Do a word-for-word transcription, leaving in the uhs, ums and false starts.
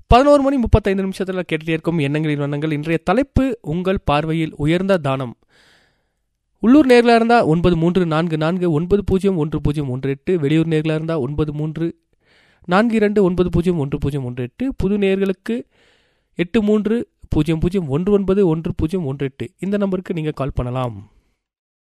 பதினோரு மணி முப்பத்தைந்து நிமிஷத்தில் கேட்டுட்டே இருக்கும் எண்ணங்களின் வண்ணங்கள். இன்றைய தலைப்பு உங்கள் பார்வையில் உயர்ந்த தானம். உள்ளூர் நேர்களாக இருந்தால் ஒன்பது மூன்று நான்கு நான்கு ஒன்பது பூஜ்ஜியம் ஒன்று பூஜ்ஜியம் ஒன்று எட்டு, வெளியூர் நேர்களாக இருந்தால் ஒன்பது மூன்று நான்கு இரண்டு ஒன்பது பூஜ்ஜியம் ஒன்று பூஜ்ஜியம் ஒன்று எட்டு, புது நேர்களுக்கு எட்டு மூன்று பூஜ்ஜியம் பூஜ்ஜியம் ஒன்று ஒன்பது ஒன்று பூஜ்ஜியம் ஒன்று எட்டு இந்த நம்பருக்கு நீங்கள் கால் பண்ணலாம்.